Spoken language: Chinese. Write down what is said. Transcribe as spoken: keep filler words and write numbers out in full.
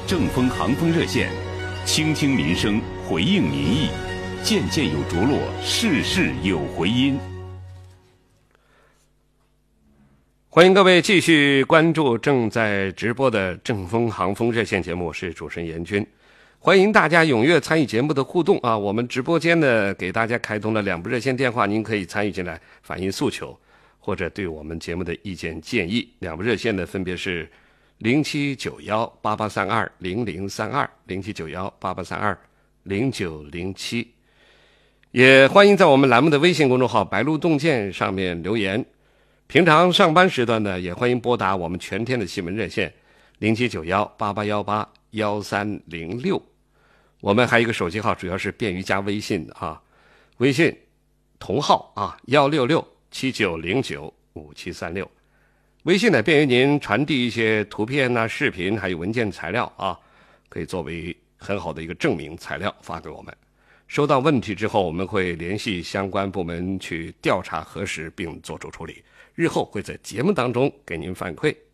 正风航风热线，倾听民生，回应民意，件件有着落，事事有回音。 欢迎各位继续关注正在直播的正风航风热线节目，我是主持人严军。欢迎大家踊跃参与节目的互动啊！我们直播间呢给大家开通了两部热线电话，您可以参与进来反映诉求，或者对我们节目的意见建议。两部热线呢分别是零七九幺八八三二零零三二、零七九幺八八三二零九零七。也欢迎在我们栏目的微信公众号白鹿洞见上面留言。平常上班时段呢，也欢迎拨打我们全天的新闻热线零七九幺八八幺八幺三零六。我们还有一个手机号，主要是便于加微信啊，微信同号啊幺六六七九零九五七三六。微信呢便于您传递一些图片啊、视频还有文件材料啊，可以作为很好的一个证明材料发给我们。收到问题之后，我们会联系相关部门去调查核实并做出处理，日后会在节目当中给您反馈。